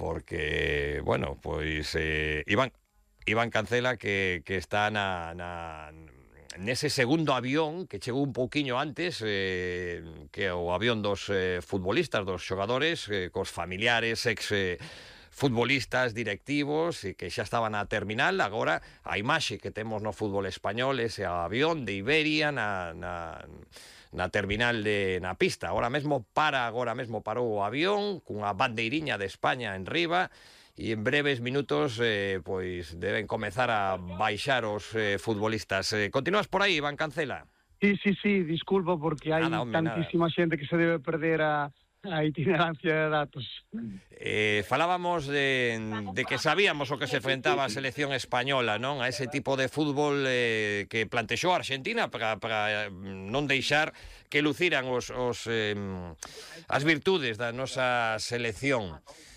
porque, bueno, pois Iván Cancela que está nese segundo avión que chegou un pouquiño antes que o avión dos futbolistas, dos xogadores, cos familiares, futbolistas, directivos, e que xa estaban a terminal. Agora a imaxe que temos no fútbol español, ese avión de Iberia na terminal na pista. Agora mesmo parou o avión cunha bandeiriña de España en riba, e en breves minutos pois deben comezar a baixar os futbolistas. Continúas por aí, Iván Cancela? Sí, disculpa porque hai Nada, home, nada. tantísima xente que se debe perder a itinerancia de datos. Falábamos de que sabíamos o que se enfrentaba a selección española, non? A ese tipo de fútbol que plantexou a Argentina para non deixar que luciran as virtudes da nosa selección.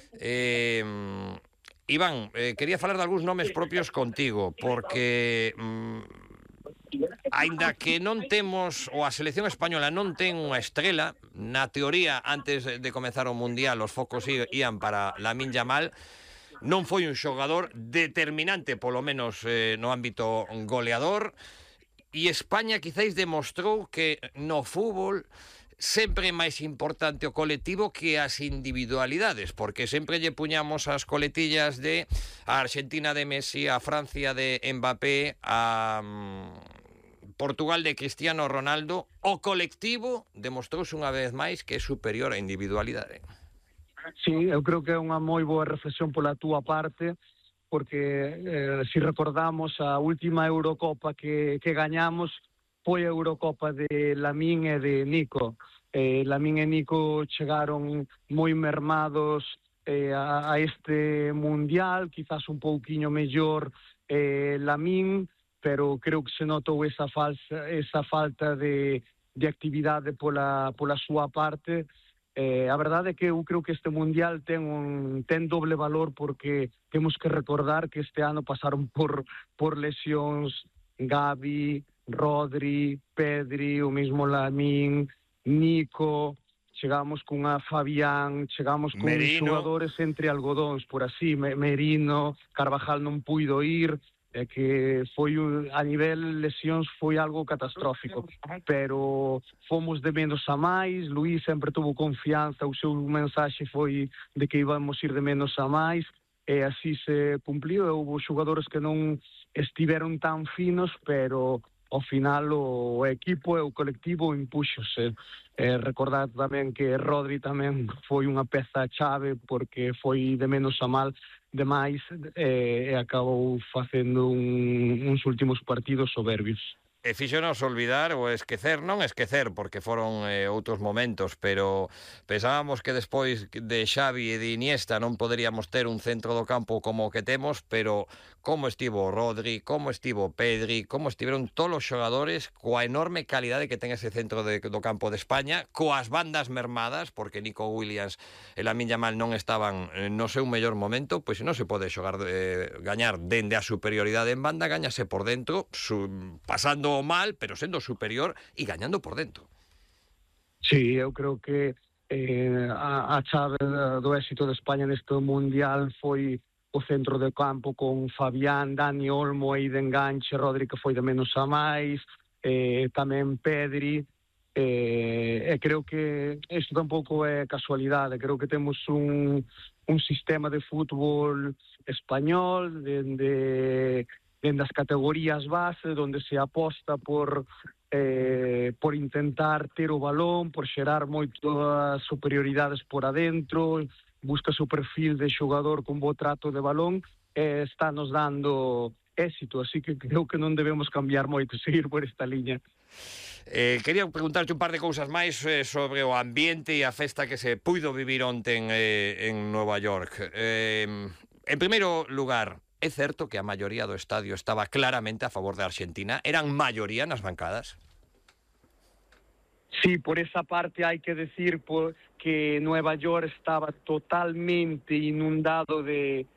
Iván, quería falar de algúns nomes propios contigo, porque aínda que non temos, ou a selección española non ten unha estrela, na teoría, antes de comezar o Mundial, os focos ían para Lamine Yamal. Non foi un xogador determinante, polo menos no ámbito goleador, e España quizáis demostrou que no fútbol sempre é máis importante o colectivo que as individualidades, porque sempre lle puñamos as coletillas de a Argentina de Messi, a Francia de Mbappé, a Portugal de Cristiano Ronaldo. O colectivo demostrouse unha vez máis que é superior á individualidade. Sí, eu creo que é unha moi boa reflexión pola túa parte, porque se recordamos a última Eurocopa que gañamos foi a Eurocopa de Lamine e de Nico. Lamine e Nico chegaron moi mermados a este Mundial, quizás un pouquiño mellor Lamine, pero creo que se notou esa falta de actividade pola súa parte. A verdade é que eu creo que este Mundial ten doble valor, porque temos que recordar que este ano pasaron por lesións Gavi, Rodri, Pedri, o mesmo Lamine, Nico, chegamos cunha Fabián, chegamos con xogadores entre algodóns, por así, Merino, Carvajal non puido ir, que foi a nivel lesións foi algo catastrófico, pero fomos de menos a máis. Luís sempre tuvo confianza, o seu mensaxe foi de que íbamos ir de menos a máis, e así se cumpliu. Houve xogadores que non estiveron tan finos, pero ao final o equipo e o colectivo impúxose. Recordar tamén que Rodri tamén foi unha peza chave, porque foi de menos a máis e acabou facendo uns últimos partidos soberbios. E fíxonos olvidar ou esquecer, non esquecer, porque foron outros momentos, pero pensábamos que despois de Xavi e de Iniesta non poderíamos ter un centro do campo como o que temos, pero como estivo Rodri, como estivo Pedri, como estiveron todos os xogadores, coa enorme calidade que ten ese centro do campo de España, coas bandas mermadas, porque Nico Williams e Lamine Yamal non estaban no seu mellor momento. Pois non se pode gañar dende a superioridade en banda, gañase por dentro, pasando mal, pero sendo superior e gañando por dentro. Sí, eu creo que a chave do éxito de España neste Mundial foi o centro de campo, con Fabián, Dani Olmo aí de enganche, Rodri que foi de menos a máis, tamén Pedri, e creo que isto tampouco é casualidade. Creo que temos un sistema de fútbol español dende as categorías base, onde se aposta por intentar ter o balón, por xerar moitas superioridades por adentro, busca o perfil de xogador con bo trato de balón, e está nos dando éxito, así que creo que non debemos cambiar moito, seguir por esta liña. Quería preguntarte un par de cousas máis sobre o ambiente e a festa que se puido vivir onten en Nova York. En primeiro lugar, é certo que a maioría do estadio estaba claramente a favor de Argentina? Eran maioría nas bancadas? Sí, por esa parte hai que decir que Nueva York estaba totalmente inundado de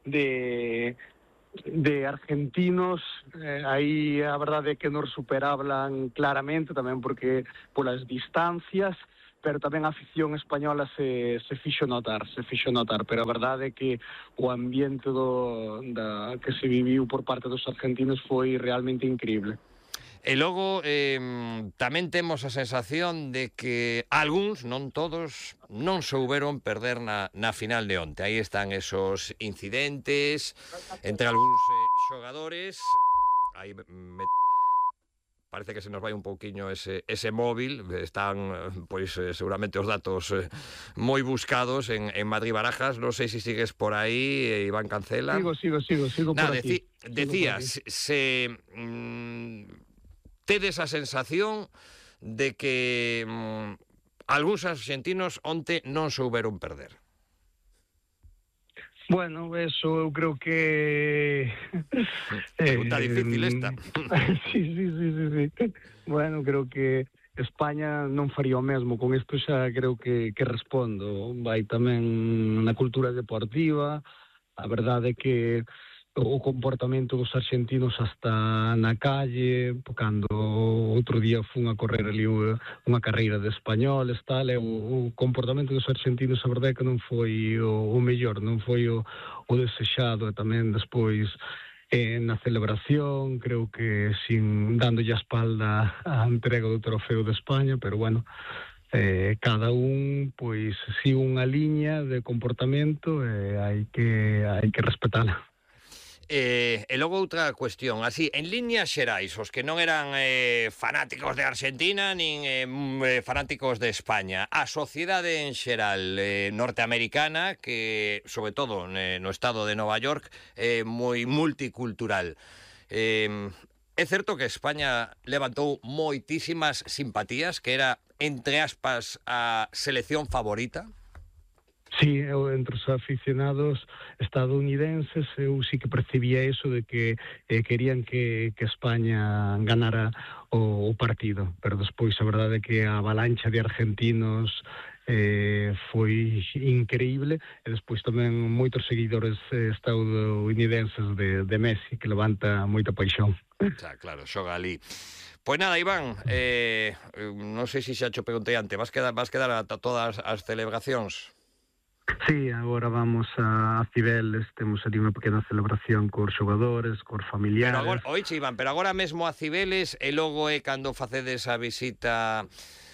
argentinos. Aí a verdade é que nos superaban claramente, tamén porque polas distancias, pero tamén a afición española se fixo notar, pero a verdade é que o ambiente que se viviu por parte dos argentinos foi realmente increíble. E logo tamén temos a sensación de que algúns, non todos, non souberon perder na final de onte. Aí están esos incidentes entre algúns xogadores. Aí parece que se nos vai un pouquiño ese móvil. Están, pois, seguramente os datos moi buscados en Madrid Barajas. Non sei se sigues por aí, Iván Cancela. Sigo por aquí. Decías, tedes a sensación de que algúns argentinos onte non souberon perder. Bueno, eso eu creo que... Pregunta difícil esta. Sí. Bueno, creo que España non faría o mesmo. Con isto xa creo que respondo. Vai tamén na cultura deportiva. A verdade é que o comportamento dos argentinos hasta na calle, cando outro día fun a correr ali unha carreira de españoles, tal, e o comportamento dos argentinos, a verdade é que non foi o mellor, non foi o desexado, e tamén despois na celebración, creo que sin dándolle a espalda a entrega do trofeo de España, pero bueno, cada un pois sigue unha liña de comportamento e hai que respetala. E logo outra cuestión, así, en líneas xerais, os que non eran fanáticos de Argentina nin fanáticos de España, a sociedade en xeral norteamericana, que, sobre todo no estado de Nova York, é moi multicultural. É certo que España levantou moitísimas simpatías, que era, entre aspas, a selección favorita? Sí, entre os aficionados estadounidenses eu sí que percibía eso de que querían que España ganara o partido, pero despois a verdade é que a avalancha de argentinos foi increíble, e despois tamén moitos seguidores estadounidenses de Messi, que levanta moita paixón. Xa, claro, xoga ali. Pois nada, Iván, non sei se xa cho preguntei antes, vas quedar a todas as celebracións? Sí, agora vamos a Cibeles, temos ali unha pequena celebración cos xogadores, cos familiares. Pero agora, oiche, Iván, pero agora mesmo a Cibeles e logo é cando facedes a visita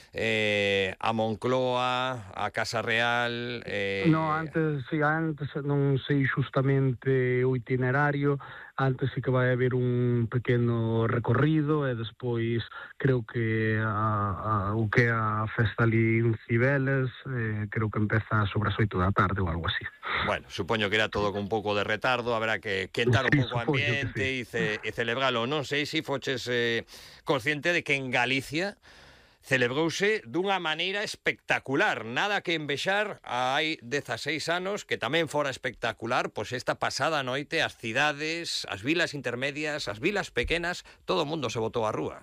a Moncloa, a Casa Real... No, antes non sei xustamente o itinerario, antes sí que vai haber un pequeno recorrido e despois creo que o que é a festa ali en Cibeles, creo que empeza sobre as 8 da tarde ou algo así. Bueno, supoño que era todo con un pouco de retardo, habrá que quentar un pouco o ambiente e celebralo. Non sei se foches consciente de que en Galicia celebrouse dunha maneira espectacular, nada que envexar hai 16 anos, que tamén fora espectacular, pois esta pasada noite as cidades, as vilas intermedias, as vilas pequenas, todo o mundo se botou á rúa.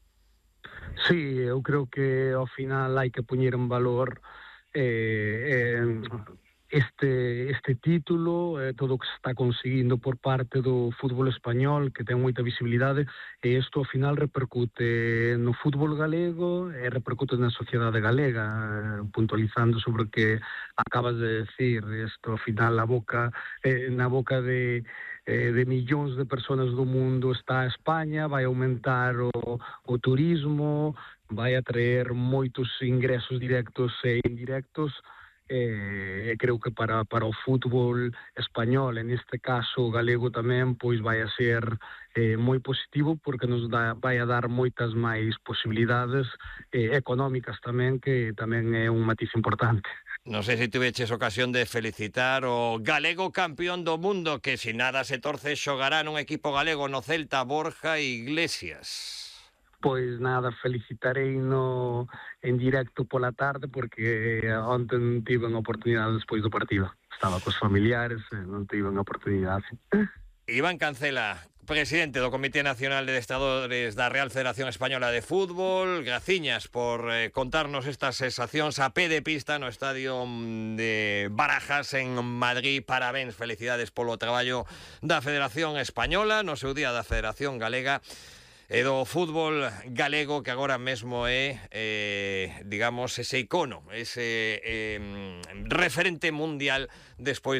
Sí, eu creo que ao final hai que poñer en valor este título, todo o que se está conseguindo por parte do fútbol español, que ten moita visibilidade, e isto ao final repercute no fútbol galego e repercute na sociedade galega, puntualizando sobre o que acabas de decir. Isto ao final na boca de millóns de persoas do mundo está a España, vai aumentar o turismo, vai atraer moitos ingresos directos e indirectos, e creo que para o fútbol español, en este caso galego tamén, pois vai a ser moi positivo, porque nos vai a dar moitas máis posibilidades económicas tamén, que tamén é un matiz importante. Non sei se tuveches ocasión de felicitar o galego campeón do mundo, que se nada se torce xogará nun equipo galego no Celta, Borja Iglesias. Pois nada, felicitareino en directo pola tarde, porque ontem tiven a oportunidade despois do partido. Estaba cos familiares e non tiven a oportunidade. Iván Cancela, presidente do Comité Nacional de Adestradores da Real Federación Española de Fútbol, graciñas por contarnos estas sensacións a pé de pista no estadio de Barajas en Madrid. Parabéns, felicidades polo traballo da Federación Española no seu día da Federación Galega. E do fútbol galego que agora mesmo é, digamos, ese icono, ese referente mundial despois